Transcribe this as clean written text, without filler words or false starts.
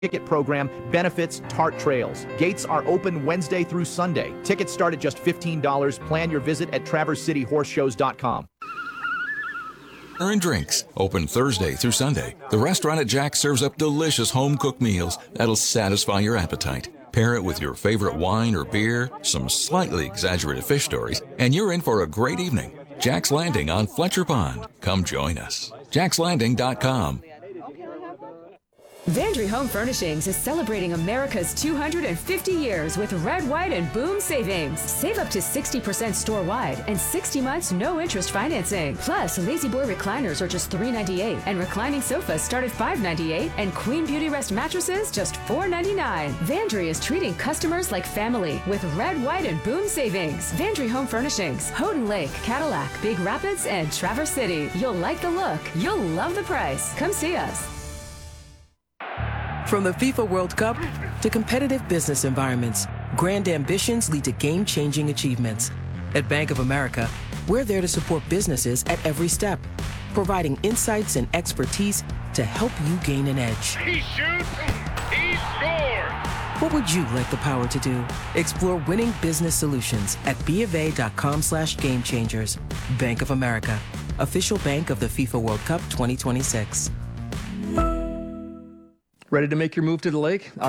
ticket program, benefits, Tart Trails. Gates are open Wednesday through Sunday. Tickets start at just $15. Plan your visit at TraverseCityHorseShows.com. Earn Drinks, open Thursday through Sunday. The restaurant at Jack's serves up delicious home-cooked meals that'll satisfy your appetite. Pair it with your favorite wine or beer, some slightly exaggerated fish stories, and you're in for a great evening. Jack's Landing on Fletcher Pond. Come join us. JacksLanding.com. Vandry Home Furnishings is celebrating America's 250 years with Red, White, and Boom savings. Save up to 60% store-wide and 60 months no-interest financing. Plus, Lazy Boy recliners are just $398, and reclining sofas start at $598, and Queen Beauty Rest mattresses just $499. Vandry is treating customers like family with Red, White, and Boom savings. Vandry Home Furnishings, Houghton Lake, Cadillac, Big Rapids, and Traverse City. You'll like the look. You'll love the price. Come see us. From the FIFA World Cup to competitive business environments, grand ambitions lead to game-changing achievements. At Bank of America, we're there to support businesses at every step, providing insights and expertise to help you gain an edge. He shoots, he scores! What would you like the power to do? Explore winning business solutions at BofA.com/gamechangers. Bank of America, official bank of the FIFA World Cup 2026. Ready to make your move to the lake? Our